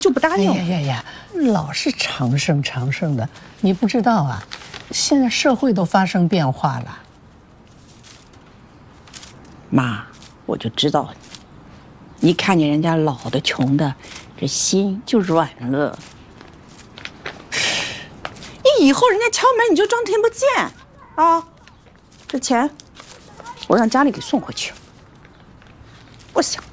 就不答应。 呀，老是长生长生的，你不知道啊？现在社会都发生变化了。 妈，我就知道，你看见人家老的穷的，这心就软了。你以后人家敲门你就装听不见啊！这钱我让家里给送回去。不行。